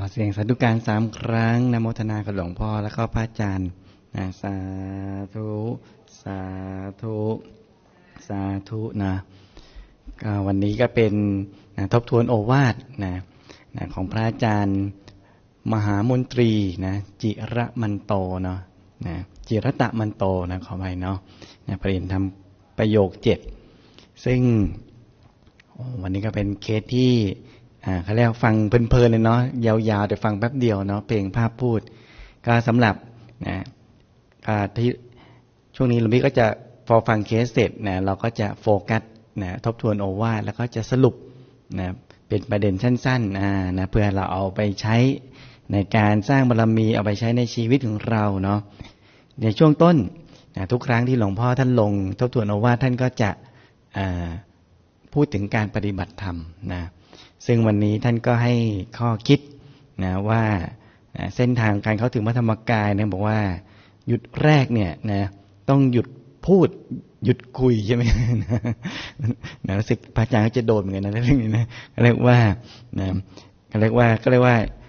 อเสียงสาธุการ3 ครั้งนะโมทนากับหลวงพ่อแล้วก็พระอาจารย์นะสาธุสาธุสาธุนะวันนี้ก็เป็นทบทวนโอวาทของพระอาจารย์มหามนตรีนะจิระมันโตเนาะจิรตะมันโตนะขอไปเนาะประเด็นทำประโยค7ซึ่งวันนี้ก็เป็นเคสที่เขาเรียกฟังเพลินๆเลยเนาะยาวๆแต่ฟังแป๊บเดียวเนาะเพลงภาพพูดก็สำหรับที่ช่วงนี้หลวงพี่ก็จะพอฟังเคสเสร็จนะเราก็จะโฟกัสทบทวนโอวาทแล้วก็จะสรุปเป็นประเด็นสั้นๆเพื่อเราเอาไปใช้ในการสร้างบารมีเอาไปใช้ในชีวิตของเราเนาะในช่วงต้นทุกครั้งที่หลวงพ่อท่านลงทบทวนโอวาทท่านก็จะพูดถึงการปฏิบัติธรรมนะซึ่งวันนี้ท่านก็ให้ข้อคิดนะว่าเส้นทางการเข้าถึงพระธรรมกายเนี่ยบอกว่าหยุดแรกเนี่ยนะต้องหยุดพูดหยุดคุยใช่ไหมนะรู้สึกพระอาจารย์ก็จะโดนเหมือนกันนะเรื่องนี้นะเรียกว่าก็เรียกว่า